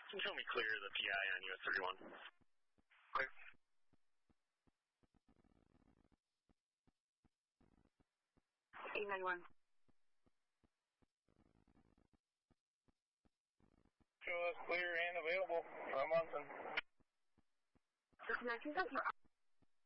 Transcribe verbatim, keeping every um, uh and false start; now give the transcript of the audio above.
Can you tell me clear the P I on U S thirty-one? Clear. eight ninety-one. Show us clear and available from Munson. The connections are